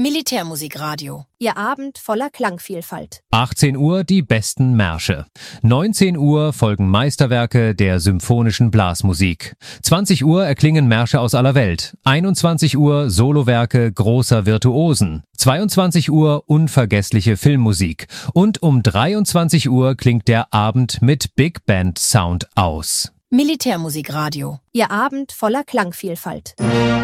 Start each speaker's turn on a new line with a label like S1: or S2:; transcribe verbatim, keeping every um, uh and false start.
S1: Militärmusikradio.
S2: Ihr Abend voller Klangvielfalt.
S3: achtzehn Uhr die besten Märsche. neunzehn Uhr folgen Meisterwerke der symphonischen Blasmusik. zwanzig Uhr erklingen Märsche aus aller Welt. einundzwanzig Uhr Solowerke großer Virtuosen. zweiundzwanzig Uhr unvergessliche Filmmusik. Und um dreiundzwanzig Uhr klingt der Abend mit Big Band Sound aus.
S1: Militärmusikradio.
S2: Ihr Abend voller Klangvielfalt.